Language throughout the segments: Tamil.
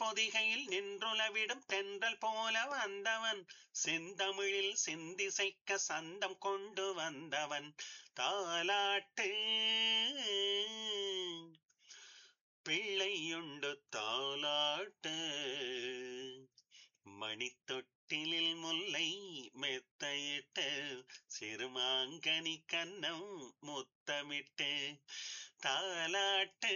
பொதிகையில் நின்றுலவிடும் தென்றல் போல வந்தவன் செந்தமிழில் செந்திசைக்க சந்தம் கொண்டு வந்தவன் தாலாட்டு பிள்ளையுண்டு தாலாட்டு மணித்தொட்டிலில் முல்லை மெத்தையிட்டு சிறுமாங்கனி கன்னம் முத்தமிட்டு தாலாட்டு.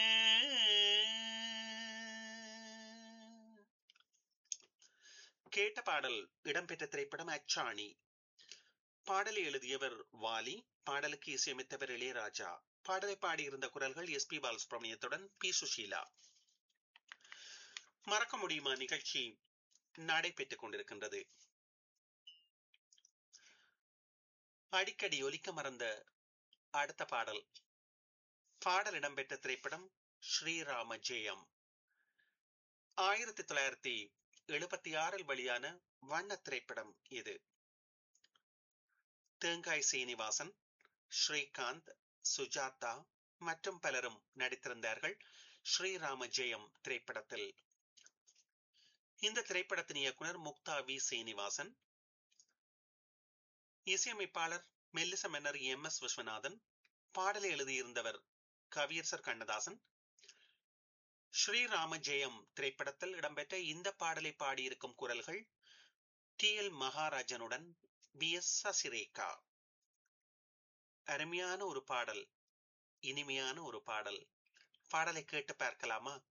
கேட்ட பாடல் இடம்பெற்ற திரைப்படம் அச்சாணி. பாடலை எழுதியவர் வாலி, பாடலுக்கு இசையமைத்தவர் இளையராஜா. பாடலை பாடியிருந்த குரல்கள் எஸ் பி பாலசுப்ரமணியத்துடன் பி சுஷீலா. மறக்க முடியுமா நிகழ்ச்சி நடைபெற்றுக் கொண்டிருக்கின்றது. அடிக்கடி ஒலிக்க மறந்த அடுத்த பாடல். பாடல் இடம்பெற்ற திரைப்படம் ஸ்ரீராம ஜெயம். 1976 வெளியான வண்ண திரைப்படம் இது. தேங்காய் சீனிவாசன், ஸ்ரீகாந்த், சுஜாதா மற்றும் பலரும் நடித்திருந்தார்கள் ஸ்ரீராம ஜெயம் திரைப்படத்தில். இந்த திரைப்படத்தின் இயக்குனர் முக்தா வி சீனிவாசன், இசையமைப்பாளர் மெல்லிச மன்னர் எம் எஸ் விஸ்வநாதன், பாடலை எழுதியிருந்தவர் கவியரசர் கண்ணதாசன். ஸ்ரீராம ஜெயம் திரைப்படத்தில் இடம்பெற்ற இந்த பாடலை பாடியிருக்கும் குரல்கள் D L மகாராஜனுடன் B S Sasirekha. அருமையான ஒரு பாடல், இனிமையான ஒரு பாடல். பாடலை கேட்டு பார்க்கலாமா?